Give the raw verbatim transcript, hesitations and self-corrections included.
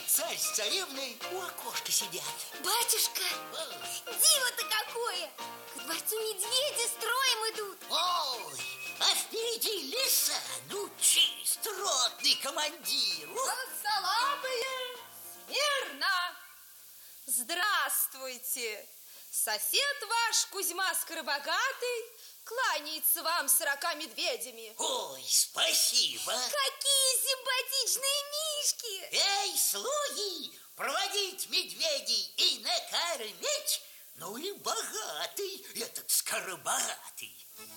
царь с царевной у окошка сидят. Батюшка, диво-то какое! К дворцу медведи строем идут. Ой, а впереди лиса, ну чист ротный командир. Саламые, смирно! Здравствуйте! Сосед ваш, Кузьма Скоробогатый, кланяется вам сорока медведями. Ой, спасибо. Какие симпатичные мишки! Эй, слуги, проводить медведей и накормить? Ну и богатый этот Скоробогатый.